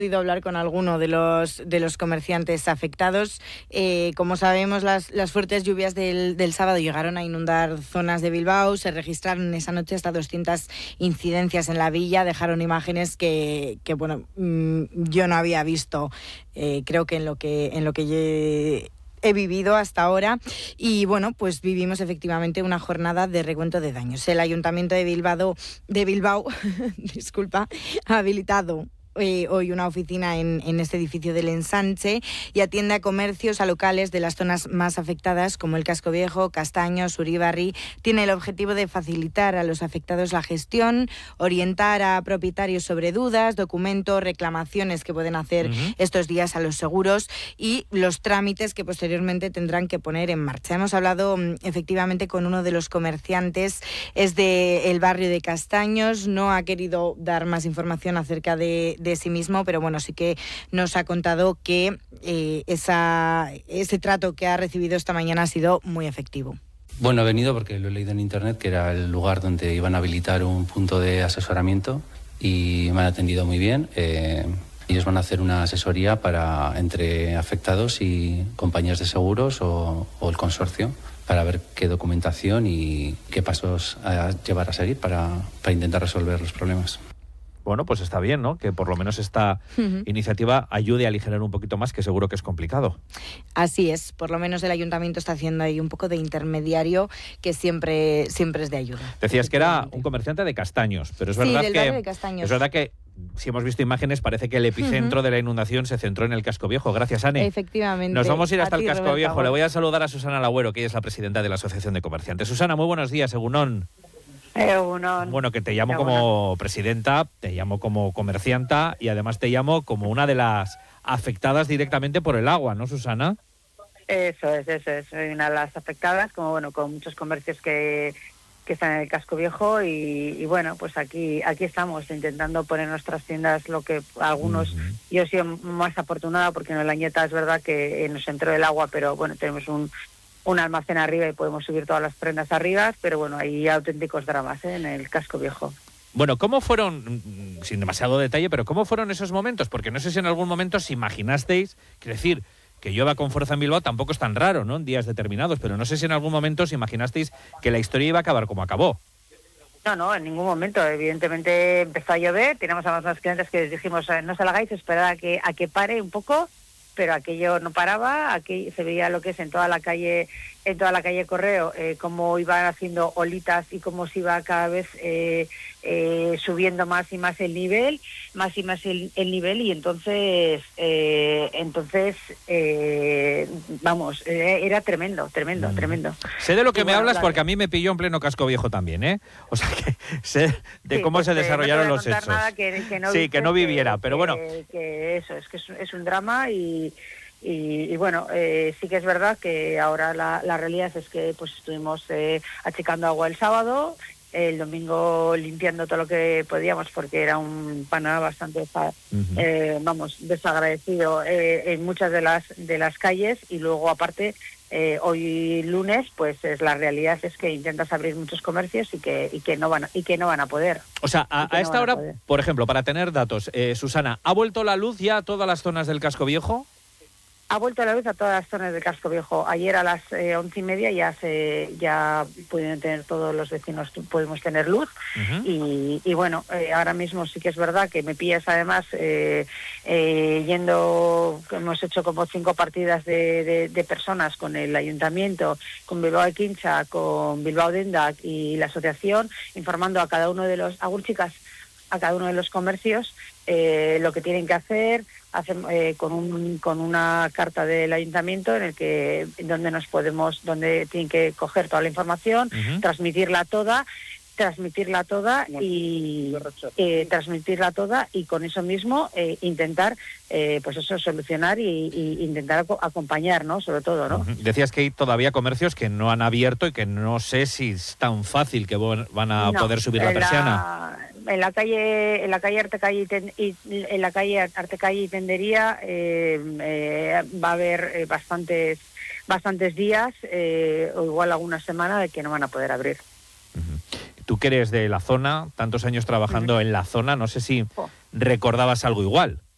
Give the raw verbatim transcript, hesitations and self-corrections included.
podido hablar con alguno de los de los comerciantes afectados. Eh, como sabemos, las, las fuertes lluvias del, del sábado llegaron a inundar zonas de Bilbao. Se registraron esa noche hasta doscientas incidencias en la villa. Dejaron imágenes que, que bueno, mmm, yo no había visto, eh, creo que en lo que en lo que he, he vivido hasta ahora. Y bueno, pues vivimos efectivamente una jornada de recuento de daños. El Ayuntamiento de Bilbao, de Bilbao, disculpa, ha habilitado Eh, hoy una oficina en, en este edificio del Ensanche y atiende a comercios, a locales de las zonas más afectadas como el Casco Viejo, Castaños, Uribarri. Tiene el objetivo de facilitar a los afectados la gestión, orientar a propietarios sobre dudas, documentos, reclamaciones que pueden hacer uh-huh. estos días a los seguros y los trámites que posteriormente tendrán que poner en marcha. Hemos hablado efectivamente con uno de los comerciantes, es del barrio de Castaños, no ha querido dar más información acerca de de sí mismo, pero bueno, sí que nos ha contado que eh, esa, ese trato que ha recibido esta mañana ha sido muy efectivo. Bueno, he venido porque lo he leído en internet, que era el lugar donde iban a habilitar un punto de asesoramiento y me han atendido muy bien. Eh, ellos van a hacer una asesoría para entre afectados y compañías de seguros o, o el consorcio para ver qué documentación y qué pasos a llevar a seguir para, para intentar resolver los problemas. Bueno, pues está bien, ¿no? Que por lo menos esta uh-huh. iniciativa ayude a aligerar un poquito más, que seguro que es complicado. Así es, por lo menos el ayuntamiento está haciendo ahí un poco de intermediario, que siempre, siempre es de ayuda. Decías que era un comerciante de Castaños, pero es sí, verdad del que barrio de Castaños. Es verdad que si hemos visto imágenes, parece que el epicentro uh-huh. de la inundación se centró en el Casco Viejo. Gracias, Ane. Efectivamente. Nos vamos a ir hasta a el ti, Casco Roberto Viejo. Agüero. Le voy a saludar a Susana Lagüero, que ella es la presidenta de la Asociación de Comerciantes. Susana, muy buenos días, Egunon. Eh, uno, bueno, que te llamo eh, como uno. presidenta, te llamo como comercianta y además te llamo como una de las afectadas directamente por el agua, ¿no, Susana? Eso es, eso es. Soy una de las afectadas, como bueno, con muchos comercios que, que están en el Casco Viejo y, y bueno, pues aquí aquí estamos intentando poner nuestras tiendas, lo que algunos, uh-huh. yo he sido más afortunada porque en Olañeta es verdad que nos entró el agua, pero bueno, tenemos un un almacén arriba y podemos subir todas las prendas arriba, pero bueno, hay auténticos dramas ¿eh? en el Casco Viejo. Bueno, ¿cómo fueron, sin demasiado detalle, pero cómo fueron esos momentos? Porque no sé si en algún momento os imaginasteis, quiero decir, que llueva con fuerza en Bilbao tampoco es tan raro, ¿no? En días determinados, pero no sé si en algún momento os imaginasteis que la historia iba a acabar como acabó. No, no, en ningún momento. Evidentemente empezó a llover, teníamos a más clientes que les dijimos, eh, no salgáis, esperad a que, a que pare un poco, pero aquello no paraba, aquí se veía lo que es en toda la calle, en toda la calle Correo, eh, cómo iban haciendo olitas y cómo se iba cada vez eh, eh, subiendo más y más el nivel, más y más el, el nivel y entonces, eh, entonces, eh, vamos, eh, era tremendo, tremendo, mm. tremendo. Sé de lo que y me bueno, hablas la... porque a mí me pilló en pleno Casco Viejo también, ¿eh? O sea que sé de sí, cómo pues, se desarrollaron eh, no los hechos. Nada que, que no sí, viste, que no viviera, que, pero bueno. Que, que eso, es que es, es un drama y... Y, y bueno, eh, sí que es verdad que ahora la, la realidad es que pues estuvimos eh, achicando agua el sábado, el domingo limpiando todo lo que podíamos porque era un panorama bastante uh-huh. eh, vamos desagradecido eh, en muchas de las de las calles y luego aparte eh, hoy lunes pues es la realidad es que intentas abrir muchos comercios y que y que no van a, y que no van a poder. O sea, a, a esta no hora, a por ejemplo, para tener datos, eh, Susana, ¿ha vuelto la luz ya a todas las zonas del Casco Viejo? Ha vuelto la luz a todas las zonas del Casco Viejo. Ayer a las eh, once y media ya se ya pudieron tener todos los vecinos, podemos tener luz. Uh-huh. Y, y bueno, eh, ahora mismo sí que es verdad que me pillas además eh, eh, yendo, hemos hecho como cinco partidas de, de, de personas con el ayuntamiento, con Bilbao de Quincha, con Bilbao Dendac y la asociación, informando a cada uno de los, agur chicas, a cada uno de los comercios eh, lo que tienen que hacer, hacer eh, con un con una carta del ayuntamiento en el que donde nos podemos donde tienen que coger toda la información, uh-huh. transmitirla toda transmitirla toda y eh, transmitirla toda y con eso mismo eh, intentar eh, pues eso solucionar y, y intentar acompañar, ¿no? Sobre todo, ¿no? Uh-huh. Decías que hay todavía comercios que no han abierto y que no sé si es tan fácil que van a no, poder subir la persiana. La, en la calle en la calle Artecalle y, ten, y en la calle Artecalle y Tendería eh, eh, va a haber eh, bastantes bastantes días eh, o igual alguna semana de que no van a poder abrir. Tú que eres de la zona, tantos años trabajando uh-huh. en la zona, no sé si oh. recordabas algo igual.